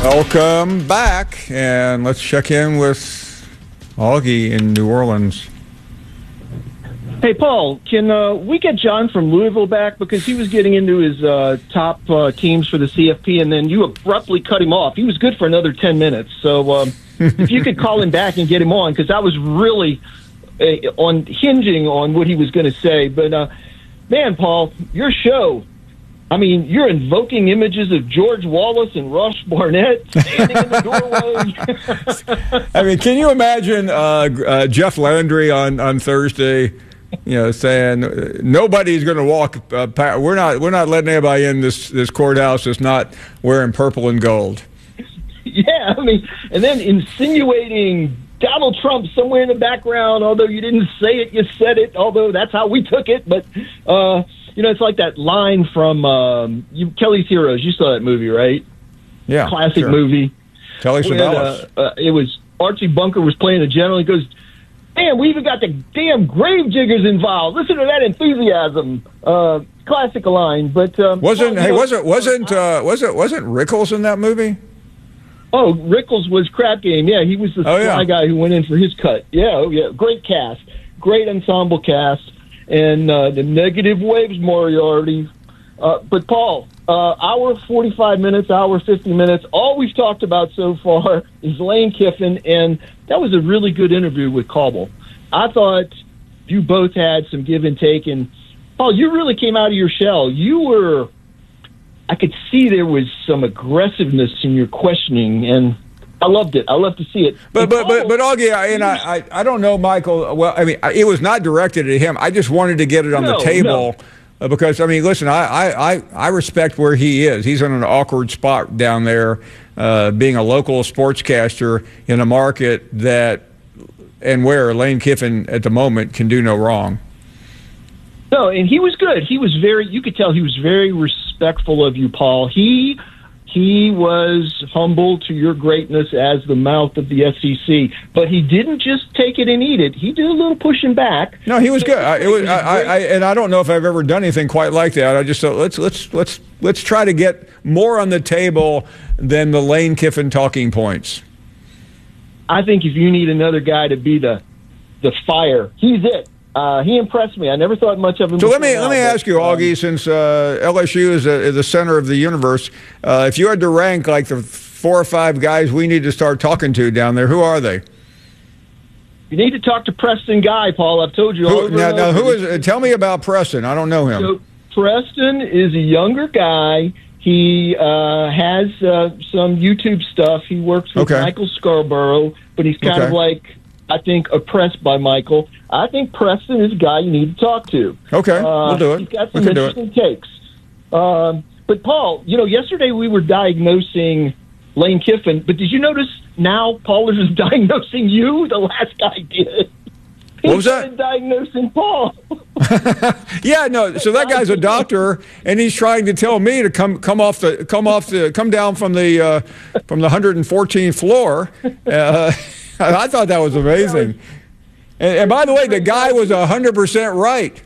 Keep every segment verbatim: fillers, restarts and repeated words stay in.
Welcome back, and let's check in with Augie in New Orleans. Hey, Paul, can uh, we get John from Louisville back? Because he was getting into his uh, top uh, teams for the C F P, and then you abruptly cut him off. He was good for another ten minutes. So um, if you could call him back and get him on, because I was really uh, on hinging on what he was going to say. But, uh, man, Paul, your show, I mean, you're invoking images of George Wallace and Rush Barnett standing in the doorway. I mean, can you imagine uh, uh, Jeff Landry on, on Thursday, you know, saying uh, nobody's going to walk. Uh, pa- we're not. We're not letting anybody in this this courthouse that's not wearing purple and gold. Yeah, I mean, and then insinuating Donald Trump somewhere in the background. Although you didn't say it, you said it. Although that's how we took it. But uh, you know, it's like that line from um, you, Kelly's Heroes. You saw that movie, right? Yeah, classic sure. movie. Telly Savalas. Uh, uh, it was Archie Bunker was playing the general. He goes, damn, we even got the damn Gravediggers involved. Listen to that enthusiasm. Uh, classic line, but um, wasn't well, hey know, wasn't wasn't uh, was it wasn't Rickles in that movie? Oh, Rickles was crap game. Yeah, he was the oh, sly yeah. guy who went in for his cut. Yeah, oh yeah, great cast, great ensemble cast, and uh, the Negative Waves Moriarty. Uh, but Paul, uh, hour forty-five minutes, hour fifty minutes. All we've talked about so far is Lane Kiffin, and that was a really good interview with Cauble. I thought you both had some give and take, and Paul, you really came out of your shell. You were, I could see there was some aggressiveness in your questioning, and I loved it. I love to see it. But but but but Augie, I, and I, I I don't know Michael. Well, I mean, it was not directed at him. I just wanted to get it on no, the table. No. Because, I mean, listen, I, I, I respect where he is. He's in an awkward spot down there, uh, being a local sportscaster in a market that and where Lane Kiffin at the moment can do no wrong. No, and he was good. He was very, you could tell he was very respectful of you, Paul. He he was humble to your greatness as the mouth of the S E C, but he didn't just take it and eat it. He did a little pushing back. No, he was good. I, it was, I, I, and I don't know if I've ever done anything quite like that. I just thought let's let's let's let's try to get more on the table than the Lane Kiffin talking points. I think if you need another guy to be the the fire, he's it. Uh, he impressed me. I never thought much of him. So let me now, let me but, ask you, Augie, um, since uh, L S U is, a, is the center of the universe, uh, if you had to rank like the four or five guys we need to start talking to down there, who are they? You need to talk to Preston Guy, Paul. I've told you. Who, now, now, who is? Uh, tell me about Preston. I don't know him. So Preston is a younger guy. He uh, has uh, some YouTube stuff. He works with okay. Michael Scarborough, but he's kind okay. of like, I think, oppressed by Michael. I think Preston is a guy you need to talk to. Okay, uh, we'll do it. He's got some we can interesting takes. Um, but, Paul, you know, yesterday we were diagnosing Lane Kiffin, but did you notice now Paul is diagnosing you? The last guy did. He What was that? Diagnosing Paul. Yeah, no. So that guy's a doctor, and he's trying to tell me to come come off the come off the come down from the uh, from the one hundred fourteenth floor. Uh, I thought that was amazing. And, and by the way, the guy was one hundred percent right.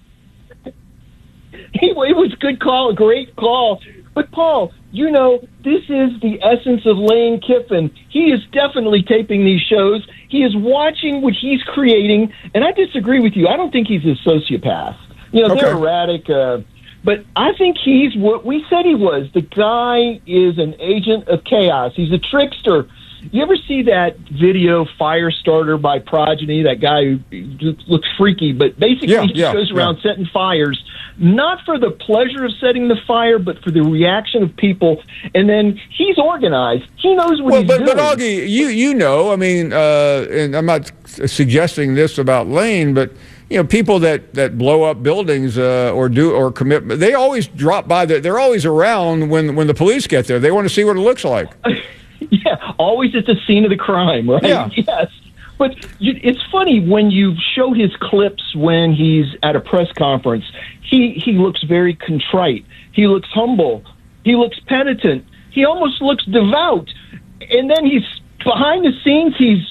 He, it was a good call, a great call. But, Paul, you know, this is the essence of Lane Kiffin. He is definitely taping these shows. He is watching what he's creating. And I disagree with you. I don't think he's a sociopath. You know, okay. they're erratic. Uh, but I think he's what we said he was. The guy is an agent of chaos. He's a trickster. You ever see that video Firestarter by Progeny, that guy who looks freaky, but basically yeah, he yeah, goes around yeah. setting fires, not for the pleasure of setting the fire, but for the reaction of people. And then he's organized. He knows what well, he's but, doing. But, Augie, you, you know, I mean, uh, and I'm not suggesting this about Lane, but, you know, people that, that blow up buildings uh, or do or commit, they always drop by. The, they're always around when, when the police get there. They want to see what it looks like. Yeah, always at the scene of the crime, right? Yeah. Yes. But you, it's funny when you show his clips when he's at a press conference, he, he looks very contrite. He looks humble. He looks penitent. He almost looks devout. And then he's behind the scenes, he's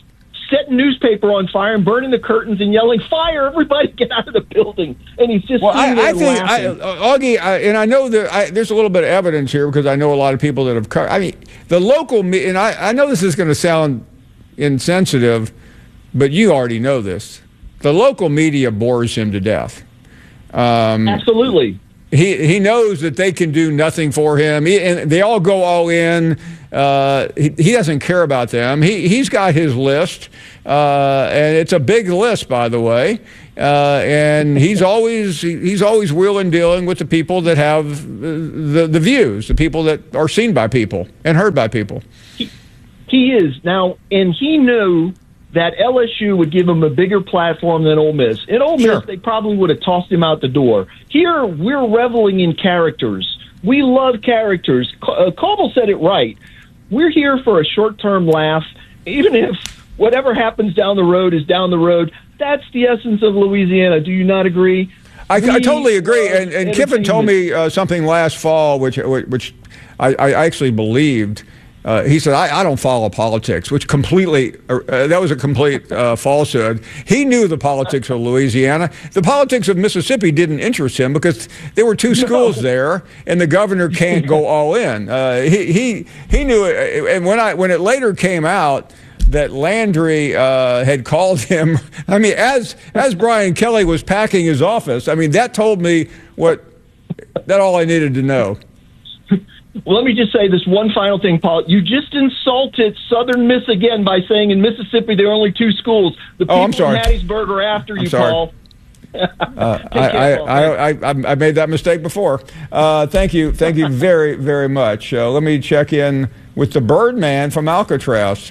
setting newspaper on fire and burning the curtains and yelling, "Fire! Everybody get out of the building!" And he's just well, I, there I think, I, laughing. uh, Augie, I, and I know that I, there's a little bit of evidence here because I know a lot of people that have covered. I mean, the local, me- and I, I know this is going to sound insensitive, but you already know this. The local media bores him to death. Um, Absolutely. He he knows that they can do nothing for him, he, and they all go all in. Uh, he, he doesn't care about them. He he's got his list, uh, and it's a big list, by the way. Uh, and he's always he's always wheeling dealing with the people that have the the views, the people that are seen by people and heard by people. He, he is now, and he knew that L S U would give him a bigger platform than Ole Miss. In Ole Miss, Sure. they probably would have tossed him out the door. Here, we're reveling in characters. We love characters. Uh, Caldwell said it right. We're here for a short-term laugh. Even if whatever happens down the road is down the road, that's the essence of Louisiana. Do you not agree? I, We I totally agree. And, and Kiffin told entertainment. me uh, something last fall, which which I, I actually believed. Uh, he said, I, I don't follow politics, which completely, uh, that was a complete uh, falsehood. He knew the politics of Louisiana. The politics of Mississippi didn't interest him because there were two schools there, and the governor can't go all in. Uh, he, he, he knew it. And when, I, when it later came out that Landry uh, had called him, I mean, as, as Brian Kelly was packing his office, I mean, that told me what, that all I needed to know. Well, let me just say this one final thing, Paul. You just insulted Southern Miss again by saying in Mississippi there are only two schools. The people Oh, I'm sorry. in Hattiesburg are after I'm you, sorry. Paul. Uh, Take I, care, Paul. I, I, I, I made that mistake before. Uh, thank you. Thank you very, very much. Uh, let me check in with the Birdman from Alcatraz.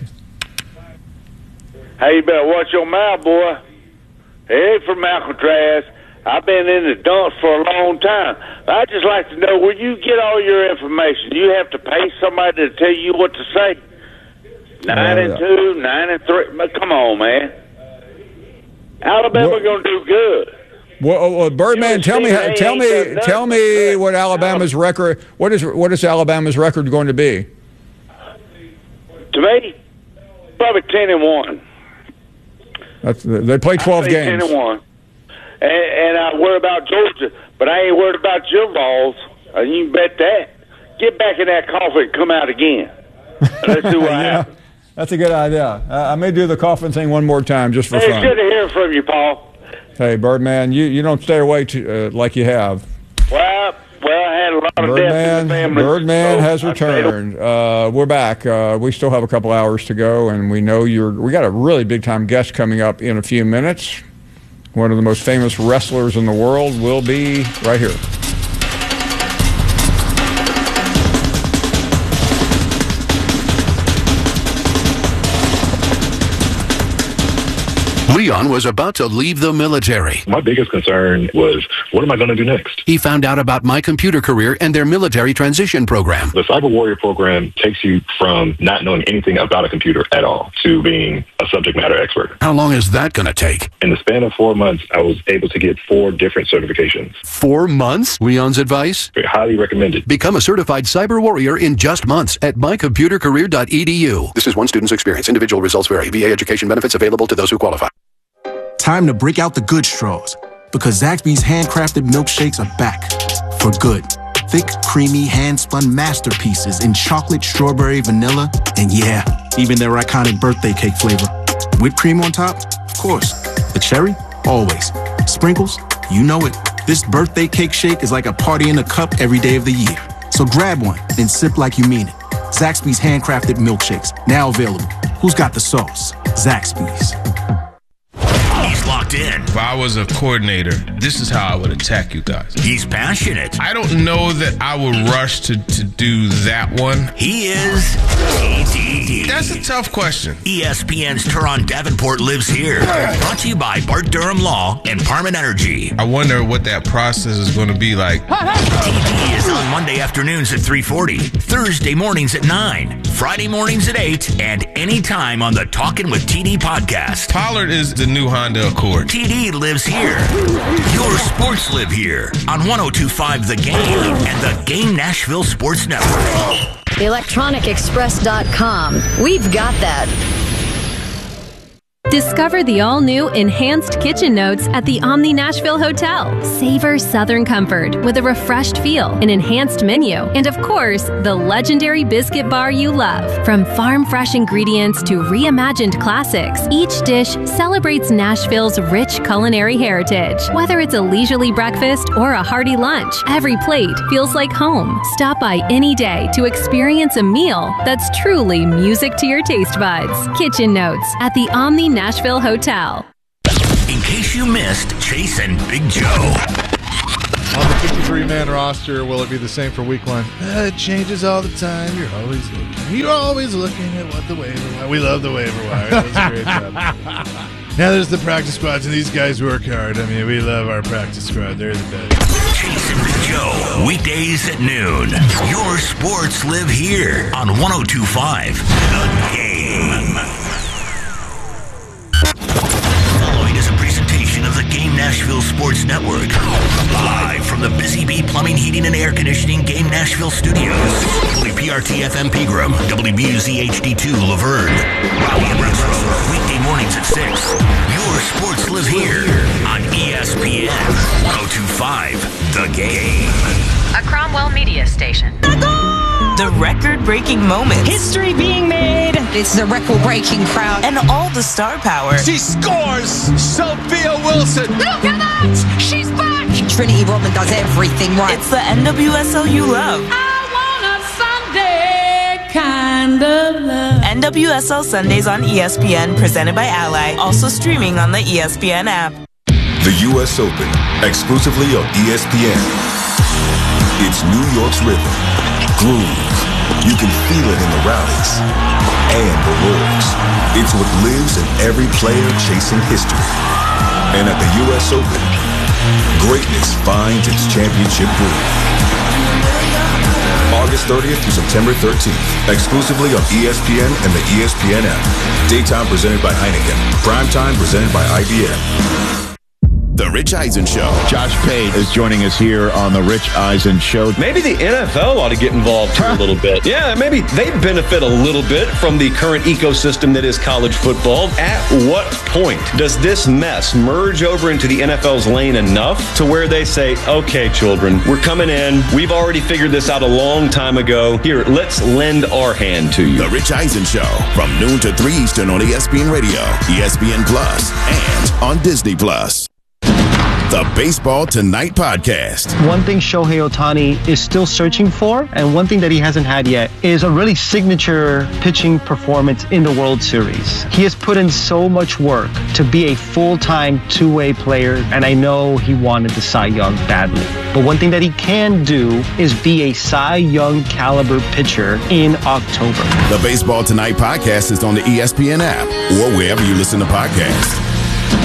Hey, you better watch your mouth, boy. Hey, from Alcatraz. I've been in the dumps for a long time. I'd just like to know where you get all your information. You have to pay somebody to tell you what to say. Nine and two, nine and three. But come on, man. Alabama What- going to do good. Well, oh, well, Birdman, tell me, They tell ain't me, done nothing. tell me what Alabama's record. What is what is Alabama's record going to be? To me, probably ten and one. That's, they play twelve I say games. Ten and one. And, and I worry about Georgia, but I ain't worried about your balls. Uh, you can bet that. Get back in that coffin and come out again. Let's see what Yeah, happens. that's a good idea. Uh, I may do the coffin thing one more time just for Hey, fun. good to hear from you, Paul. Hey, Birdman, you, you don't stay away to, uh, like you have. Well, well, I had a lot of death in Birdman, the family. Birdman so has I stayed returned. Uh, we're back. Uh, we still have a couple hours to go, and we know you're. We got a really big time guest coming up in a few minutes. One of the most famous wrestlers in the world will be right here. Leon was about to leave the military. My biggest concern was, what am I going to do next? He found out about My Computer Career and their military transition program. The Cyber Warrior program takes you from not knowing anything about a computer at all to being a subject matter expert. How long is that going to take? In the span of four months, I was able to get four different certifications. Four months? Leon's advice? Very highly recommended. Become a certified cyber warrior in just months at my computer career dot e d u. This is one student's experience. Individual results vary. V A education benefits available to those who qualify. Time to break out the good straws, because Zaxby's handcrafted milkshakes are back for good. Thick, creamy, hand-spun masterpieces in chocolate, strawberry, vanilla, and yeah, even their iconic birthday cake flavor. Whipped cream on top? Of course. The cherry? Always. Sprinkles? You know it. This birthday cake shake is like a party in a cup every day of the year. So grab one and sip like you mean it. Zaxby's handcrafted milkshakes, now available. Who's got the sauce? Zaxby's. He's locked in. If I was a coordinator, this is how I would attack you guys. He's passionate. I don't know that I would rush to, to do that one. He is T D D. That's a tough question. E S P N's Turon Davenport lives here. Brought to you by Bart Durham Law and Parman Energy. I wonder what that process is going to be like. T D is on Monday afternoons at three forty, Thursday mornings at nine, Friday mornings at eight, and anytime on the Talkin' with T D podcast. Pollard is the new Honda Accord. T D lives here. Your sports live here on one oh two point five The Game and the Game Nashville Sports Network. electronic express dot com. We've got that. Discover the all-new Enhanced Kitchen Notes at the Omni Nashville Hotel. Savor Southern comfort with a refreshed feel, an enhanced menu, and of course, the legendary biscuit bar you love. From farm-fresh ingredients to reimagined classics, each dish celebrates Nashville's rich culinary heritage. Whether it's a leisurely breakfast or a hearty lunch, every plate feels like home. Stop by any day to experience a meal that's truly music to your taste buds. Kitchen Notes at the Omni Nashville Hotel. In case you missed Chase and Big Joe. On the fifty-three man roster, will it be the same for week one? Uh, it changes all the time. You're always looking. You're always looking at what the waiver wire. We love the waiver wire. That was a great job. Now there's the practice squads, and these guys work hard. I mean, we love our practice squad. They're the best. Chase and Big Joe, weekdays at noon. Your sports live here on one oh two point five The Game. Following is a presentation of the Game Nashville Sports Network. Live from the Busy Bee Plumbing, Heating, and Air Conditioning Game Nashville Studios. W P R T F M Pegram, W B U Z H D two Laverne. Rowdy and Retro, weekday mornings at six. Your sports live here on E S P N one oh two point five The Game. A Cromwell Media Station. The record-breaking moments. History being made. It's the record-breaking crowd. And all the star power. She scores! Sophia Wilson! Look at that! She's back! Trinity Rodman does everything right. It's the N W S L you love. I want a Sunday kind of love. N W S L Sundays on E S P N, presented by Ally. Also streaming on the E S P N app. The U S Open, exclusively on E S P N. It's New York's rhythm, groove. You can feel it in the rallies and the roars. It's what lives in every player chasing history. And at the U S Open, greatness finds its championship groove. August thirtieth through September thirteenth, exclusively on E S P N and the E S P N app. Daytime presented by Heineken. Primetime presented by I B M. The Rich Eisen Show. Josh Page is joining us here on The Rich Eisen Show. Maybe the N F L ought to get involved here a little bit. Yeah, maybe they benefit a little bit from the current ecosystem that is college football. At what point does this mess merge over into the N F L's lane enough to where they say, okay, children, we're coming in. We've already figured this out a long time ago. Here, let's lend our hand to you. The Rich Eisen Show from noon to three Eastern on E S P N Radio, E S P N Plus, and on Disney Plus. The Baseball Tonight Podcast. One thing Shohei Ohtani is still searching for, and one thing that he hasn't had yet, is a really signature pitching performance in the World Series. He has put in so much work to be a full-time two-way player, and I know he wanted the Cy Young badly. But one thing that he can do is be a Cy Young caliber pitcher in October. The Baseball Tonight Podcast is on the E S P N app or wherever you listen to podcasts.